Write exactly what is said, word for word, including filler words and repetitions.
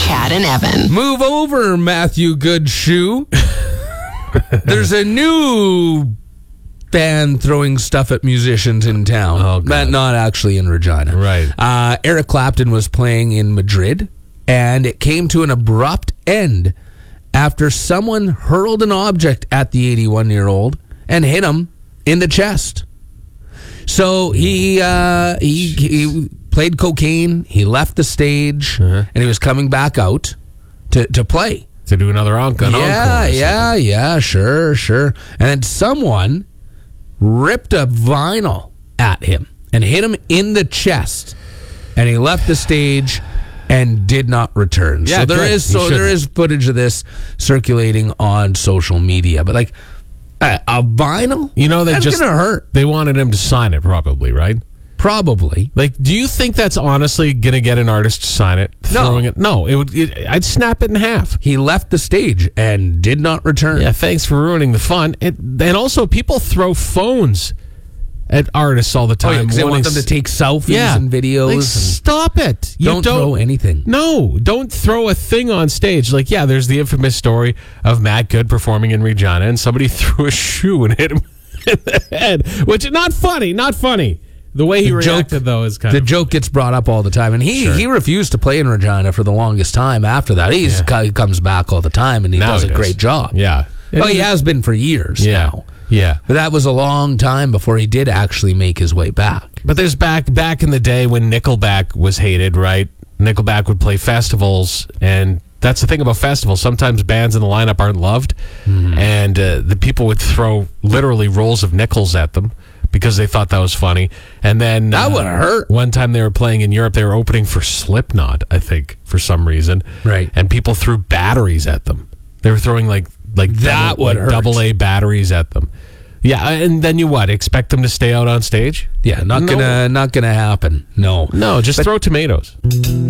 Kat and Evan. Move over, Matthew Goodshoe. There's a new band throwing stuff at musicians in town. Oh, God. But not actually in Regina. Right. Uh, Eric Clapton was playing in Madrid, and it came to an abrupt end after someone hurled an object at the eighty-one-year-old and hit him in the chest. So he uh, he, he played cocaine, he left the stage, Uh-huh. and he was coming back out to, to play. To do another encore. Yeah, yeah, yeah, sure, sure. And then someone ripped a vinyl at him and hit him in the chest, and he left the stage and did not return. Yeah, so there good. is He so there shouldn't. is footage of this circulating on social media, but like a, a vinyl, You know, they that's just gonna hurt. They wanted him to sign it, probably, right? Probably. Like, do you think that's honestly gonna get an artist to sign it? No. Throwing it? No, it would. It, I'd snap it in half. He left the stage and did not return. Yeah, thanks for ruining the fun. It, and also, people throw phones at artists all the Oh, yeah, time. 'cause they want wanting them to s- take selfies yeah. and videos. Like, and stop it! You don't, throw anything. No, don't throw a thing on stage. Like, yeah, there's the infamous story of Matt Good performing in Regina, and somebody threw a shoe and hit him in the head, which is not funny. Not funny. The way he The joke- reacted, though, is kind The of joke gets brought up all the time, and he, Sure. he refused to play in Regina for the longest time after that. He's, He comes back all the time, and he Now does he a does. great job. Yeah. Well, he has been for years Yeah. now. Yeah. But that was a long time before he did actually make his way back. But there's back back in the day when Nickelback was hated, right? Nickelback would play festivals, and that's the thing about festivals. Sometimes bands in the lineup aren't loved, and uh, the people would throw literally rolls of nickels at them because they thought that was funny. And then That uh, would hurt. One time they were playing in Europe, they were opening for Slipknot, I think, for some reason. Right. And people threw batteries at them. They were throwing like like That double, would like hurt. double A batteries at them. Yeah, and then you what? Expect them to stay out on stage? Yeah, not No. gonna not gonna happen. No. No, just throw tomatoes.